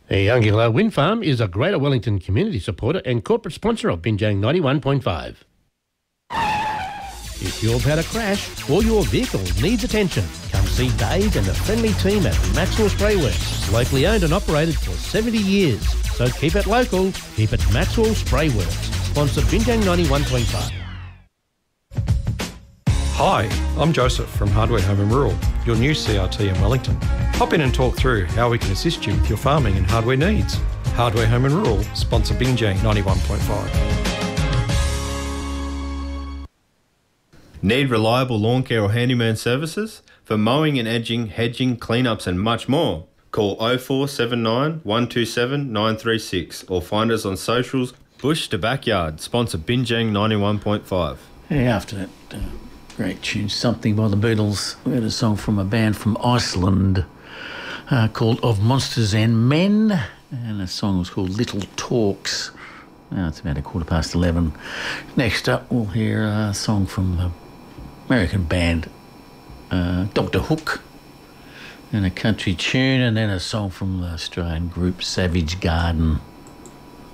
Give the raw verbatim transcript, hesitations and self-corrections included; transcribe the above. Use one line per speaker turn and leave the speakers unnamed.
The Youngilla Wind Farm is a Greater Wellington community supporter and corporate sponsor of Binjang ninety-one point five. If you've had a crash or your vehicle needs attention, come see Dave and the friendly team at Maxwell Spray Works. Locally owned and operated for seventy years. So keep it local, keep it Maxwell Spray Works. Sponsor Binjang ninety-one point five.
Hi, I'm Joseph from Hardware Home and Rural, your new C R T in Wellington. Hop in and talk through how we can assist you with your farming and hardware needs. Hardware Home and Rural, sponsor Binjang ninety-one point five.
Need reliable lawn care or handyman services? For mowing and edging, hedging, cleanups and much more, call oh four seven nine, one two seven, nine three six or find us on socials. Bush to Backyard, sponsor Binjang ninety-one point five.
Hey, after that uh, great tune, Something by the Beatles, we had a song from a band from Iceland uh, called Of Monsters and Men, and the song was called Little Talks. Now it's about a quarter past eleven. Next up, we'll hear a song from the American band uh, Doctor Hook, and a country tune, and then a song from the Australian group Savage Garden.